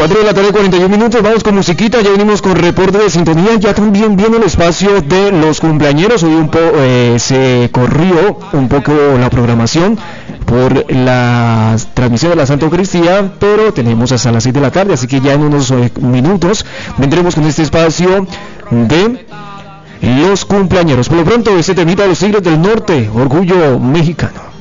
4 de la tarde, 41 minutos, vamos con musiquita, ya venimos con reporte de sintonía, ya también viene el espacio de los cumpleañeros. Hoy se corrió un poco la programación por la transmisión de la Santa Eucaristía, pero tenemos hasta las 6 de la tarde, así que ya en unos minutos vendremos con este espacio de los cumpleañeros. Por lo pronto, este temita de los Tigres del Norte, orgullo mexicano.